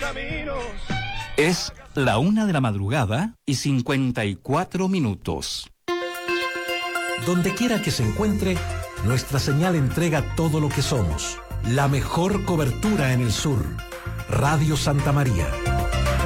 Es la 1:54 a.m. Donde quiera que se encuentre, nuestra señal entrega todo lo que somos. La mejor cobertura en el sur. Radio Santa María.